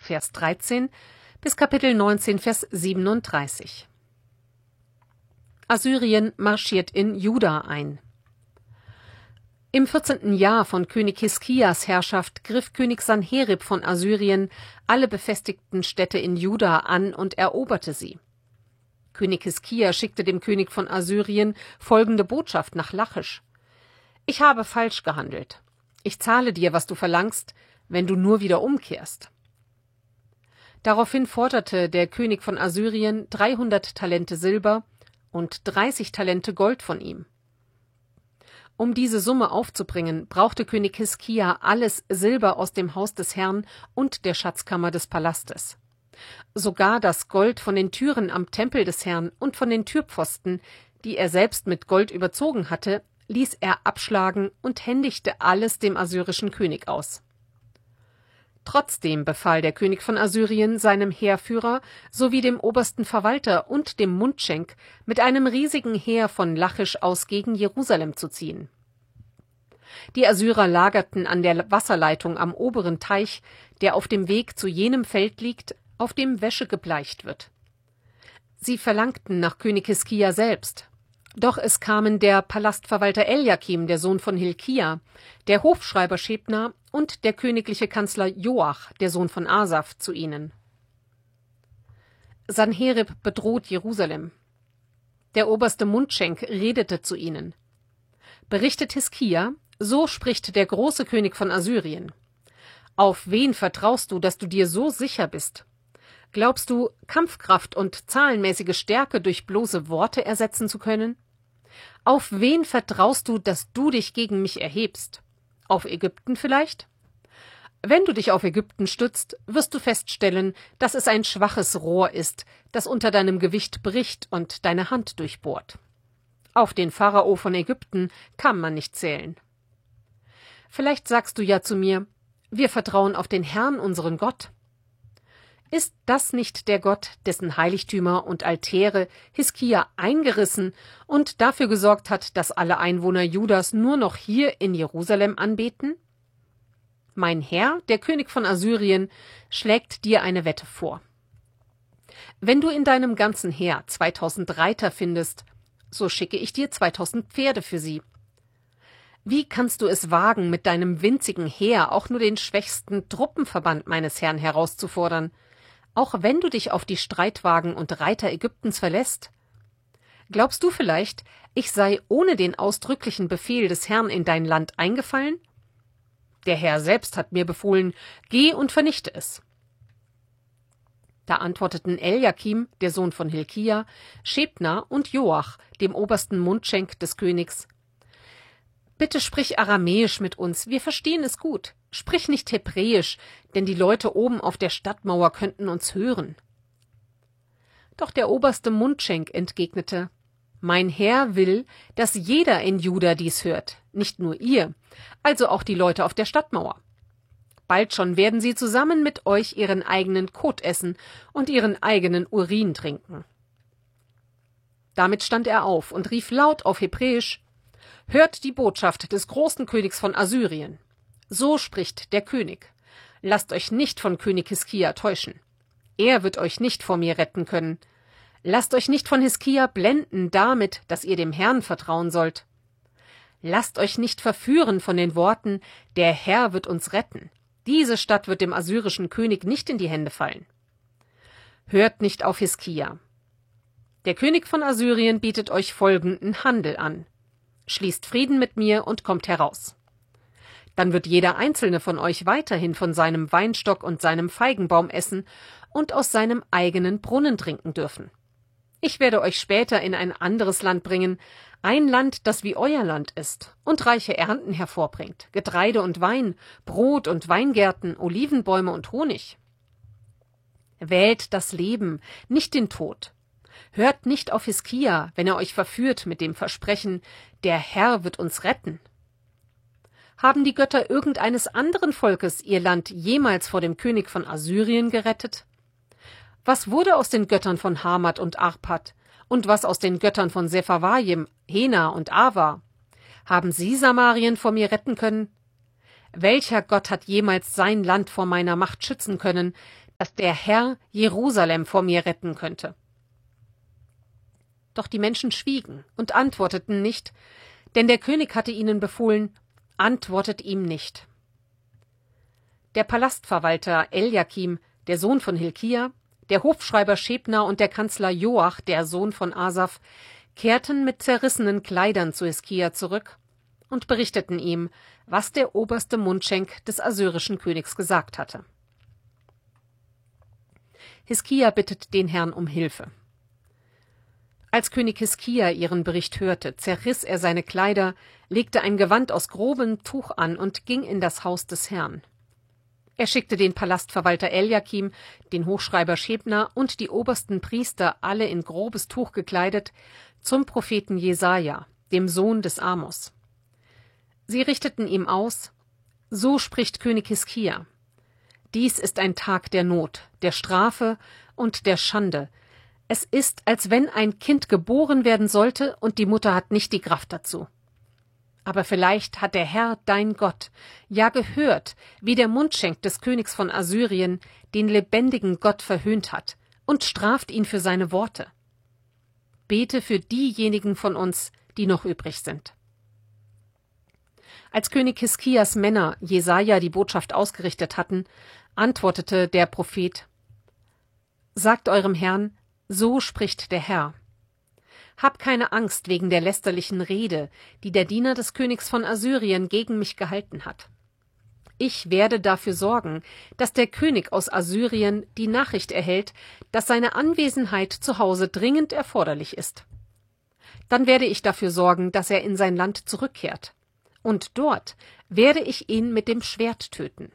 Vers 13 bis Kapitel 19, Vers 37. Assyrien marschiert in Juda ein. Im 14. Jahr von König Hiskias Herrschaft griff König Sanherib von Assyrien alle befestigten Städte in Juda an und eroberte sie. König Hiskia schickte dem König von Assyrien folgende Botschaft nach Lachisch: Ich habe falsch gehandelt. Ich zahle dir, was du verlangst, wenn du nur wieder umkehrst. Daraufhin forderte der König von Assyrien 300 Talente Silber und 30 Talente Gold von ihm. Um diese Summe aufzubringen, brauchte König Hiskia alles Silber aus dem Haus des Herrn und der Schatzkammer des Palastes. Sogar das Gold von den Türen am Tempel des Herrn und von den Türpfosten, die er selbst mit Gold überzogen hatte, ließ er abschlagen und händigte alles dem assyrischen König aus. Trotzdem befahl der König von Assyrien seinem Heerführer sowie dem obersten Verwalter und dem Mundschenk, mit einem riesigen Heer von Lachisch aus gegen Jerusalem zu ziehen. Die Assyrer lagerten an der Wasserleitung am oberen Teich, der auf dem Weg zu jenem Feld liegt, auf dem Wäsche gebleicht wird. Sie verlangten nach König Hiskia selbst. Doch es kamen der Palastverwalter Eliakim, der Sohn von Hilkia, der Hofschreiber Schebna und der königliche Kanzler Joach, der Sohn von Asaph, zu ihnen. Sanherib bedroht Jerusalem. Der oberste Mundschenk redete zu ihnen. Berichtet Hiskia: So spricht der große König von Assyrien. Auf wen vertraust du, dass du dir so sicher bist? Glaubst du, Kampfkraft und zahlenmäßige Stärke durch bloße Worte ersetzen zu können? Auf wen vertraust du, dass du dich gegen mich erhebst? Auf Ägypten vielleicht? Wenn du dich auf Ägypten stützt, wirst du feststellen, dass es ein schwaches Rohr ist, das unter deinem Gewicht bricht und deine Hand durchbohrt. Auf den Pharao von Ägypten kann man nicht zählen. Vielleicht sagst du ja zu mir: Wir vertrauen auf den Herrn, unseren Gott. Ist das nicht der Gott, dessen Heiligtümer und Altäre Hiskia eingerissen und dafür gesorgt hat, dass alle Einwohner Judas nur noch hier in Jerusalem anbeten? Mein Herr, der König von Assyrien, schlägt dir eine Wette vor. Wenn du in deinem ganzen Heer 2000 Reiter findest, so schicke ich dir 2000 Pferde für sie. Wie kannst du es wagen, mit deinem winzigen Heer auch nur den schwächsten Truppenverband meines Herrn herauszufordern, auch wenn du dich auf die Streitwagen und Reiter Ägyptens verlässt? Glaubst du vielleicht, ich sei ohne den ausdrücklichen Befehl des Herrn in dein Land eingefallen? Der Herr selbst hat mir befohlen: Geh und vernichte es. Da antworteten Eliakim, der Sohn von Hilkia, Schebna und Joach, dem obersten Mundschenk des Königs: Bitte sprich Aramäisch mit uns, wir verstehen es gut. Sprich nicht Hebräisch, denn die Leute oben auf der Stadtmauer könnten uns hören. Doch der oberste Mundschenk entgegnete: Mein Herr will, dass jeder in Juda dies hört, nicht nur ihr, also auch die Leute auf der Stadtmauer. Bald schon werden sie zusammen mit euch ihren eigenen Kot essen und ihren eigenen Urin trinken. Damit stand er auf und rief laut auf Hebräisch: Hört die Botschaft des großen Königs von Assyrien. So spricht der König: Lasst euch nicht von König Hiskia täuschen. Er wird euch nicht vor mir retten können. Lasst euch nicht von Hiskia blenden damit, dass ihr dem Herrn vertrauen sollt. Lasst euch nicht verführen von den Worten: Der Herr wird uns retten. Diese Stadt wird dem assyrischen König nicht in die Hände fallen. Hört nicht auf Hiskia. Der König von Assyrien bietet euch folgenden Handel an: Schließt Frieden mit mir und kommt heraus. Dann wird jeder einzelne von euch weiterhin von seinem Weinstock und seinem Feigenbaum essen und aus seinem eigenen Brunnen trinken dürfen. Ich werde euch später in ein anderes Land bringen, ein Land, das wie euer Land ist und reiche Ernten hervorbringt, Getreide und Wein, Brot und Weingärten, Olivenbäume und Honig. Wählt das Leben, nicht den Tod. Hört nicht auf Hiskia, wenn er euch verführt mit dem Versprechen: Der Herr wird uns retten. Haben die Götter irgendeines anderen Volkes ihr Land jemals vor dem König von Assyrien gerettet? Was wurde aus den Göttern von Hamat und Arpad? Und was aus den Göttern von Sepharvaim, Hena und Ava? Haben sie Samarien vor mir retten können? Welcher Gott hat jemals sein Land vor meiner Macht schützen können, dass der Herr Jerusalem vor mir retten könnte. Doch die Menschen schwiegen und antworteten nicht, denn der König hatte ihnen befohlen: Antwortet ihm nicht. Der Palastverwalter Eliakim, der Sohn von Hilkia, der Hofschreiber Schebna und der Kanzler Joach, der Sohn von Asaph, kehrten mit zerrissenen Kleidern zu Hiskia zurück und berichteten ihm, was der oberste Mundschenk des assyrischen Königs gesagt hatte. Hiskia bittet den Herrn um Hilfe. Als König Hiskia ihren Bericht hörte, zerriss er seine Kleider, legte ein Gewand aus grobem Tuch an und ging in das Haus des Herrn. Er schickte den Palastverwalter Eliakim, den Hochschreiber Schebna und die obersten Priester, alle in grobes Tuch gekleidet, zum Propheten Jesaja, dem Sohn des Amos. Sie richteten ihm aus: So spricht König Hiskia: Dies ist ein Tag der Not, der Strafe und der Schande. Es ist, als wenn ein Kind geboren werden sollte und die Mutter hat nicht die Kraft dazu. Aber vielleicht hat der Herr, dein Gott, ja gehört, wie der Mundschenk des Königs von Assyrien den lebendigen Gott verhöhnt hat, und straft ihn für seine Worte. Bete für diejenigen von uns, die noch übrig sind. Als König Hiskias Männer Jesaja die Botschaft ausgerichtet hatten, antwortete der Prophet: Sagt eurem Herrn, so spricht der Herr. Hab keine Angst wegen der lästerlichen Rede, die der Diener des Königs von Assyrien gegen mich gehalten hat. Ich werde dafür sorgen, dass der König aus Assyrien die Nachricht erhält, dass seine Anwesenheit zu Hause dringend erforderlich ist. Dann werde ich dafür sorgen, dass er in sein Land zurückkehrt. Und dort werde ich ihn mit dem Schwert töten.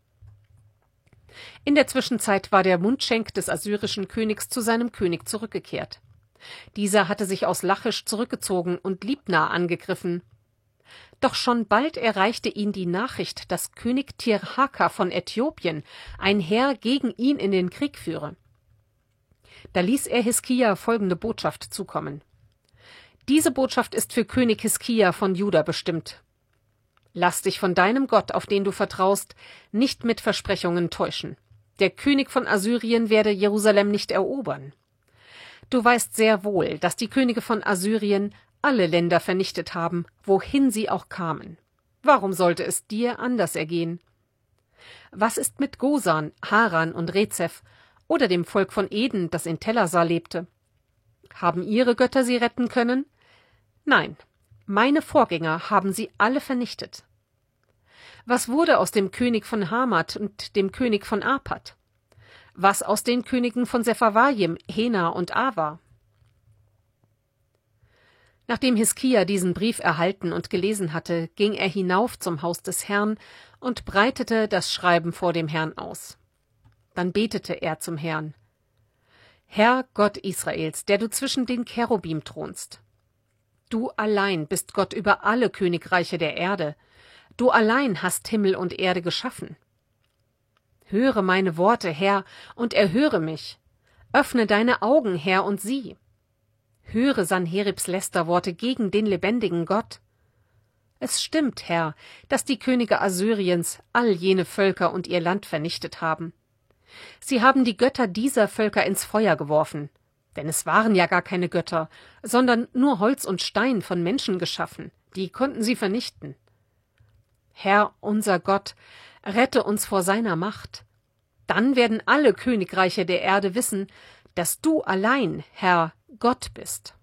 In der Zwischenzeit war der Mundschenk des assyrischen Königs zu seinem König zurückgekehrt. Dieser hatte sich aus Lachisch zurückgezogen und Libna angegriffen. Doch schon bald erreichte ihn die Nachricht, dass König Tirhaka von Äthiopien ein Heer gegen ihn in den Krieg führe. Da ließ er Hiskia folgende Botschaft zukommen: Diese Botschaft ist für König Hiskia von Juda bestimmt. Lass dich von deinem Gott, auf den du vertraust, nicht mit Versprechungen täuschen. Der König von Assyrien werde Jerusalem nicht erobern. Du weißt sehr wohl, dass die Könige von Assyrien alle Länder vernichtet haben, wohin sie auch kamen. Warum sollte es dir anders ergehen? Was ist mit Gosan, Haran und Rezeph oder dem Volk von Eden, das in Telassar lebte? Haben ihre Götter sie retten können? Nein, meine Vorgänger haben sie alle vernichtet. Was wurde aus dem König von Hamat und dem König von Arpad? Was aus den Königen von Sepharvaim, Hena und Ava? Nachdem Hiskia diesen Brief erhalten und gelesen hatte, ging er hinauf zum Haus des Herrn und breitete das Schreiben vor dem Herrn aus. Dann betete er zum Herrn: Herr Gott Israels, der du zwischen den Cherubim thronst. Du allein bist Gott über alle Königreiche der Erde. Du allein hast Himmel und Erde geschaffen. Höre meine Worte, Herr, und erhöre mich. Öffne deine Augen, Herr, und sieh. Höre Sanheribs Lästerworte gegen den lebendigen Gott. Es stimmt, Herr, dass die Könige Assyriens all jene Völker und ihr Land vernichtet haben. Sie haben die Götter dieser Völker ins Feuer geworfen, denn es waren ja gar keine Götter, sondern nur Holz und Stein von Menschen geschaffen, die konnten sie vernichten. Herr, unser Gott, rette uns vor seiner Macht. Dann werden alle Königreiche der Erde wissen, dass du allein, Herr, Gott bist.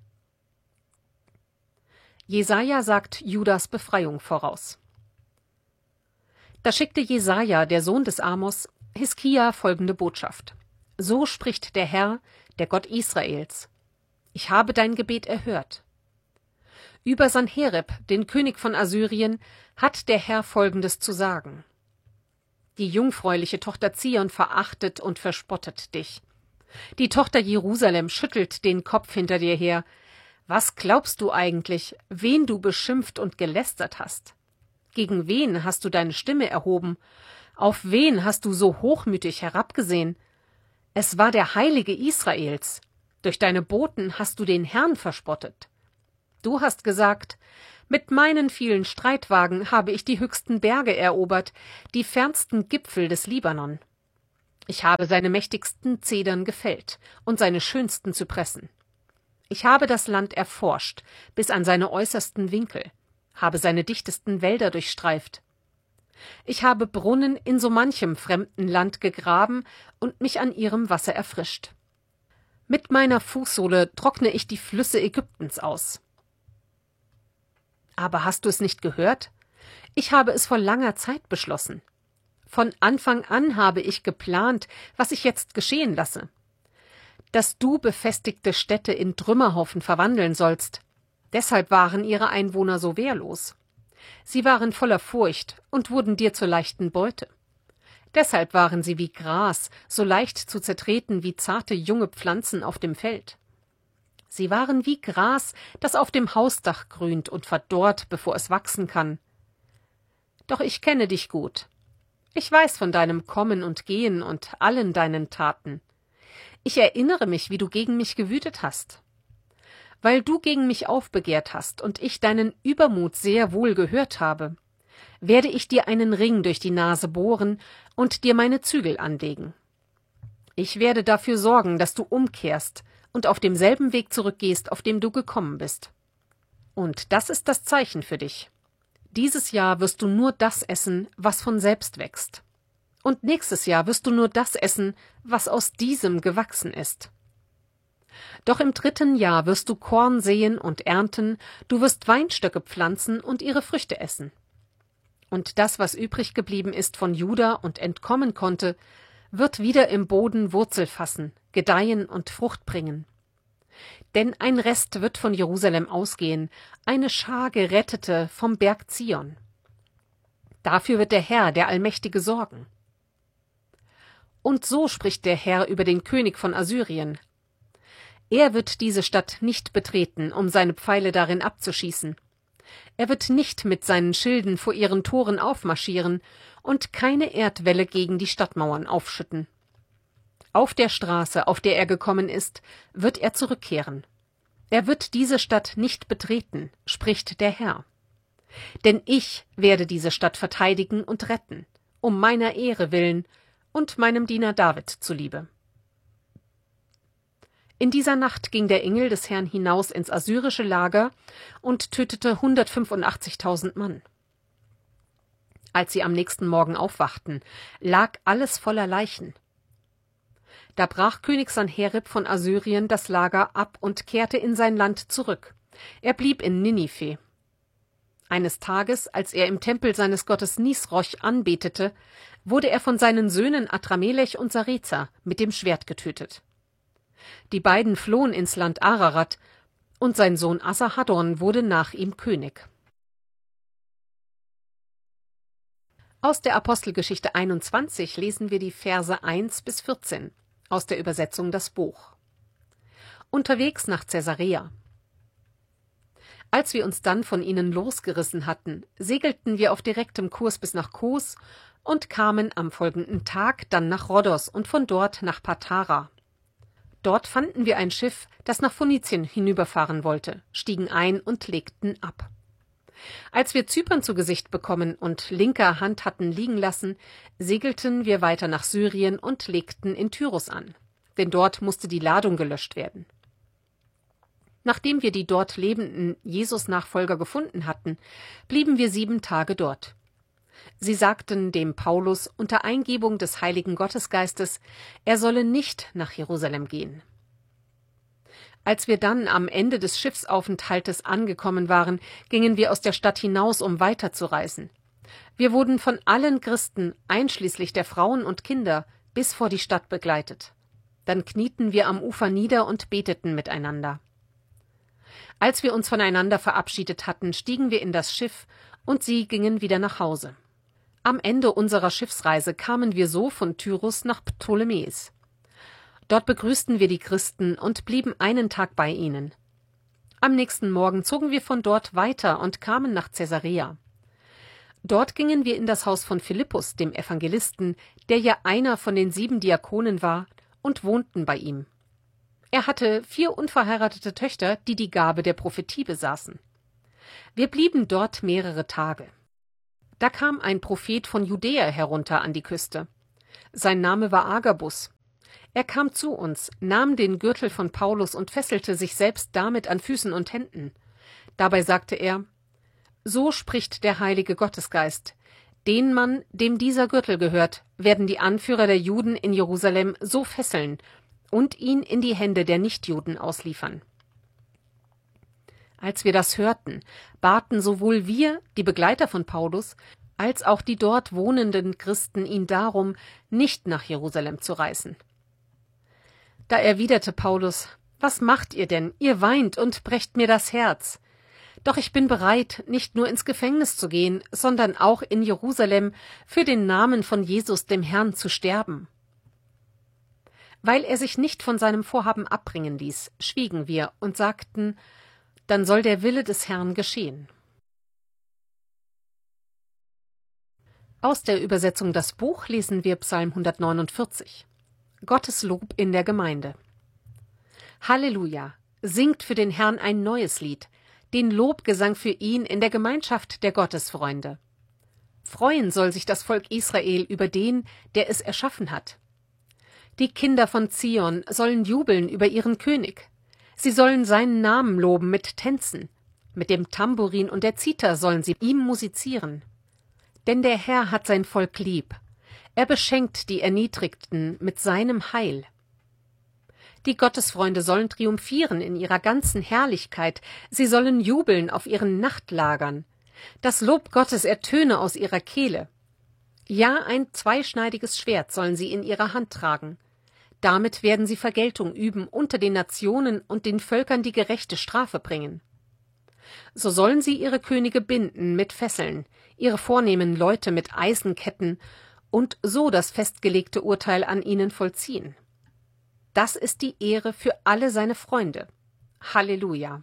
Jesaja sagt Judas Befreiung voraus. Da schickte Jesaja, der Sohn des Amos, Hiskia folgende Botschaft: So spricht der Herr, der Gott Israels: Ich habe dein Gebet erhört. Über Sanherib, den König von Assyrien, hat der Herr Folgendes zu sagen: Die jungfräuliche Tochter Zion verachtet und verspottet dich. Die Tochter Jerusalem schüttelt den Kopf hinter dir her. Was glaubst du eigentlich, wen du beschimpft und gelästert hast? Gegen wen hast du deine Stimme erhoben? Auf wen hast du so hochmütig herabgesehen? Es war der Heilige Israels. Durch deine Boten hast du den Herrn verspottet. Du hast gesagt: Mit meinen vielen Streitwagen habe ich die höchsten Berge erobert, die fernsten Gipfel des Libanon. Ich habe seine mächtigsten Zedern gefällt und seine schönsten Zypressen. Ich habe das Land erforscht, bis an seine äußersten Winkel, habe seine dichtesten Wälder durchstreift. Ich habe Brunnen in so manchem fremden Land gegraben und mich an ihrem Wasser erfrischt. Mit meiner Fußsohle trockne ich die Flüsse Ägyptens aus. Aber hast du es nicht gehört? Ich habe es vor langer Zeit beschlossen. Von Anfang an habe ich geplant, was ich jetzt geschehen lasse. Dass du befestigte Städte in Trümmerhaufen verwandeln sollst. Deshalb waren ihre Einwohner so wehrlos. Sie waren voller Furcht und wurden dir zur leichten Beute. Deshalb waren sie wie Gras, so leicht zu zertreten wie zarte junge Pflanzen auf dem Feld. Sie waren wie Gras, das auf dem Hausdach grünt und verdorrt, bevor es wachsen kann. Doch ich kenne dich gut. Ich weiß von deinem Kommen und Gehen und allen deinen Taten. Ich erinnere mich, wie du gegen mich gewütet hast. Weil du gegen mich aufbegehrt hast und ich deinen Übermut sehr wohl gehört habe, werde ich dir einen Ring durch die Nase bohren und dir meine Zügel anlegen. Ich werde dafür sorgen, dass du umkehrst und auf demselben Weg zurückgehst, auf dem du gekommen bist. Und das ist das Zeichen für dich. Dieses Jahr wirst du nur das essen, was von selbst wächst. Und nächstes Jahr wirst du nur das essen, was aus diesem gewachsen ist. Doch im 3. Jahr wirst du Korn säen und ernten, du wirst Weinstöcke pflanzen und ihre Früchte essen. Und das, was übrig geblieben ist von Juda und entkommen konnte, wird wieder im Boden Wurzel fassen, gedeihen und Frucht bringen. Denn ein Rest wird von Jerusalem ausgehen, eine Schar Gerettete vom Berg Zion. Dafür wird der Herr, der Allmächtige, sorgen. Und so spricht der Herr über den König von Assyrien. Er wird diese Stadt nicht betreten, um seine Pfeile darin abzuschießen. Er wird nicht mit seinen Schilden vor ihren Toren aufmarschieren und keine Erdwälle gegen die Stadtmauern aufschütten. Auf der Straße, auf der er gekommen ist, wird er zurückkehren. Er wird diese Stadt nicht betreten, spricht der Herr. Denn ich werde diese Stadt verteidigen und retten, um meiner Ehre willen und meinem Diener David zuliebe. In dieser Nacht ging der Engel des Herrn hinaus ins assyrische Lager und tötete 185.000 Mann. Als sie am nächsten Morgen aufwachten, lag alles voller Leichen. Da brach König Sanherib von Assyrien das Lager ab und kehrte in sein Land zurück. Er blieb in Ninive. Eines Tages, als er im Tempel seines Gottes Nisroch anbetete, wurde er von seinen Söhnen Adramelech und Sarezer mit dem Schwert getötet. Die beiden flohen ins Land Ararat, und sein Sohn Asarhaddon wurde nach ihm König. Aus der Apostelgeschichte 21 lesen wir die Verse 1 bis 14, aus der Übersetzung Das Buch. Unterwegs nach Caesarea. Als wir uns dann von ihnen losgerissen hatten, segelten wir auf direktem Kurs bis nach Kos und kamen am folgenden Tag dann nach Rhodos und von dort nach Patara. Dort fanden wir ein Schiff, das nach Phönizien hinüberfahren wollte, stiegen ein und legten ab. Als wir Zypern zu Gesicht bekommen und linker Hand hatten liegen lassen, segelten wir weiter nach Syrien und legten in Tyrus an, denn dort musste die Ladung gelöscht werden. Nachdem wir die dort lebenden Jesus-Nachfolger gefunden hatten, blieben wir 7 Tage dort. Sie sagten dem Paulus unter Eingebung des Heiligen Gottesgeistes, er solle nicht nach Jerusalem gehen. Als wir dann am Ende des Schiffsaufenthaltes angekommen waren, gingen wir aus der Stadt hinaus, um weiterzureisen. Wir wurden von allen Christen, einschließlich der Frauen und Kinder, bis vor die Stadt begleitet. Dann knieten wir am Ufer nieder und beteten miteinander. Als wir uns voneinander verabschiedet hatten, stiegen wir in das Schiff und sie gingen wieder nach Hause. Am Ende unserer Schiffsreise kamen wir so von Tyrus nach Ptolemäis. Dort begrüßten wir die Christen und blieben einen Tag bei ihnen. Am nächsten Morgen zogen wir von dort weiter und kamen nach Caesarea. Dort gingen wir in das Haus von Philippus, dem Evangelisten, der ja einer von den 7 Diakonen war, und wohnten bei ihm. Er hatte 4 unverheiratete Töchter, die die Gabe der Prophetie besaßen. Wir blieben dort mehrere Tage. Da kam ein Prophet von Judäa herunter an die Küste. Sein Name war Agabus. Er kam zu uns, nahm den Gürtel von Paulus und fesselte sich selbst damit an Füßen und Händen. Dabei sagte er: So spricht der heilige Gottesgeist: Den Mann, dem dieser Gürtel gehört, werden die Anführer der Juden in Jerusalem so fesseln und ihn in die Hände der Nichtjuden ausliefern. Als wir das hörten, baten sowohl wir, die Begleiter von Paulus, als auch die dort wohnenden Christen ihn darum, nicht nach Jerusalem zu reisen. Da erwiderte Paulus: Was macht ihr denn? Ihr weint und brecht mir das Herz. Doch ich bin bereit, nicht nur ins Gefängnis zu gehen, sondern auch in Jerusalem für den Namen von Jesus, dem Herrn, zu sterben. Weil er sich nicht von seinem Vorhaben abbringen ließ, schwiegen wir und sagten: Dann soll der Wille des Herrn geschehen. Aus der Übersetzung Das Buch lesen wir Psalm 149. Gottes Lob in der Gemeinde. Halleluja! Singt für den Herrn ein neues Lied, den Lobgesang für ihn in der Gemeinschaft der Gottesfreunde. Freuen soll sich das Volk Israel über den, der es erschaffen hat. Die Kinder von Zion sollen jubeln über ihren König. Sie sollen seinen Namen loben mit Tänzen. Mit dem Tambourin und der Zither sollen sie ihm musizieren. Denn der Herr hat sein Volk lieb. Er beschenkt die Erniedrigten mit seinem Heil. Die Gottesfreunde sollen triumphieren in ihrer ganzen Herrlichkeit. Sie sollen jubeln auf ihren Nachtlagern. Das Lob Gottes ertöne aus ihrer Kehle. Ja, ein zweischneidiges Schwert sollen sie in ihrer Hand tragen. Damit werden sie Vergeltung üben unter den Nationen und den Völkern die gerechte Strafe bringen. So sollen sie ihre Könige binden mit Fesseln, ihre vornehmen Leute mit Eisenketten und so das festgelegte Urteil an ihnen vollziehen. Das ist die Ehre für alle seine Freunde. Halleluja!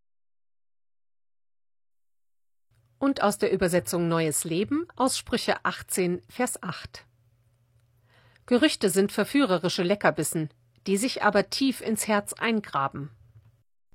Und aus der Übersetzung Neues Leben aus Sprüche 18, Vers 8. Gerüchte sind verführerische Leckerbissen, die sich aber tief ins Herz eingraben.